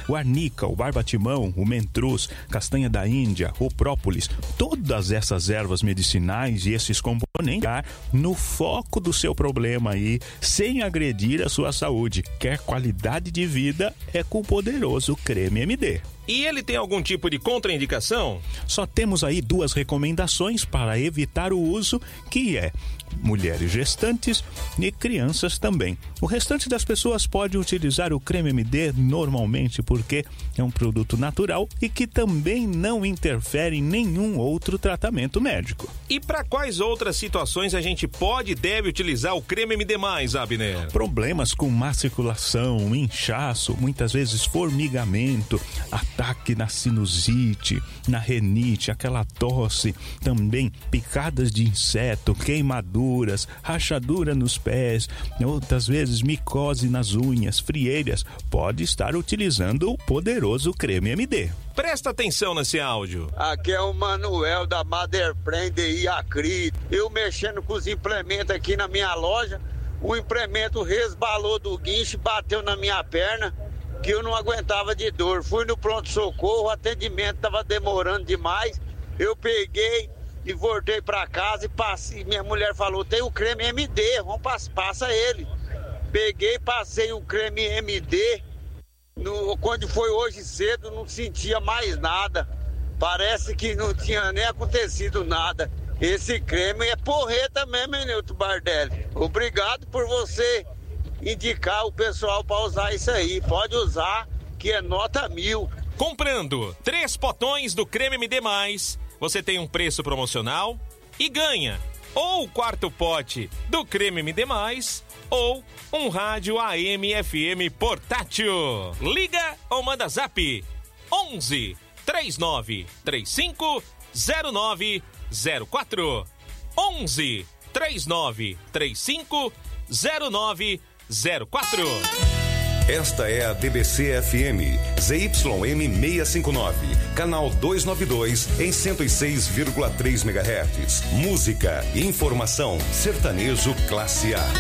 o arnica, o barbatimão, o mentruz, castanha da Índia, o própolis, todas essas ervas medicinais e esses componentes no foco do seu problema aí, sem agredir a sua saúde. Quer qualidade de vida? É com o poderoso Creme MD. E ele tem algum tipo de contraindicação? Só temos aí 2 recomendações para evitar o uso, que é mulheres gestantes e crianças também. O restante das pessoas pode utilizar o Creme MD normalmente porque é um produto natural e que também não interfere em nenhum outro tratamento médico. E para quais outras situações a gente pode e deve utilizar o Creme MD+, Abner? Problemas com má circulação, inchaço, muitas vezes formigamento, ataque na sinusite, na renite, aquela tosse, também picadas de inseto, queimaduras, rachadura nos pés, outras vezes micose nas unhas, frieiras. Pode estar utilizando o poderoso Creme MD. Presta atenção nesse áudio. Aqui é o Manuel da Motherfriend e Acri. Eu mexendo com os implementos aqui na minha loja, o implemento resbalou do guincho, bateu na minha perna, que eu não aguentava de dor. Fui no pronto-socorro, o atendimento estava demorando demais. Eu peguei e voltei para casa e passei. Minha mulher falou, tem o creme MD, passa ele. Peguei, passei o creme MD. Quando foi hoje cedo, não sentia mais nada. Parece que não tinha nem acontecido nada. Esse creme é porreta mesmo, hein, Nilton Bardelli? Obrigado por você indicar o pessoal para usar isso aí. Pode usar, que é nota 1000. Comprando 3 potões do Creme MD+, você tem um preço promocional e ganha ou o 4º pote do Creme MD+, ou um rádio AM/FM portátil. Liga ou manda zap 11 39 35 0904. 11 39 35 0904. Esta é a DBC-FM, ZYM 659, canal 292, em 106,3 MHz. Música, informação, sertanejo classe A.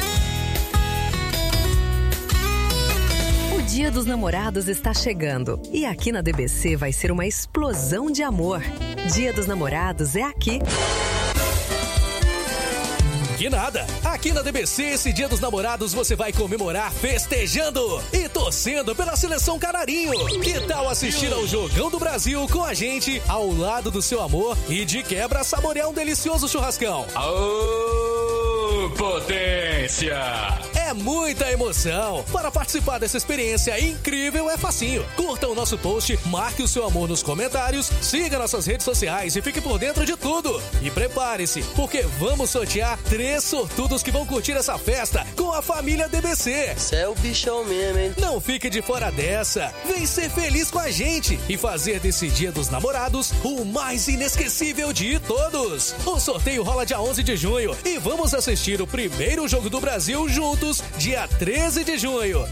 O Dia dos Namorados está chegando e aqui na DBC vai ser uma explosão de amor. Dia dos Namorados é aqui. Que nada! Aqui na DBC, esse Dia dos Namorados, você vai comemorar festejando e torcendo pela Seleção Canarinho. Que tal assistir ao Jogão do Brasil com a gente, ao lado do seu amor e de quebra saborear um delicioso churrascão? Aô, potência! É muita emoção! Para participar dessa experiência incrível é facinho. Curta o nosso post, marque o seu amor nos comentários, siga nossas redes sociais e fique por dentro de tudo. E prepare-se, porque vamos sortear 3 sortudos que vão curtir essa festa com a família DBC. Cê é o bichão mesmo, hein? Não fique de fora dessa. Vem ser feliz com a gente e fazer desse Dia dos Namorados o mais inesquecível de todos. O sorteio rola dia 11 de junho e vamos assistir o primeiro jogo do Brasil juntos, dia 13 de junho.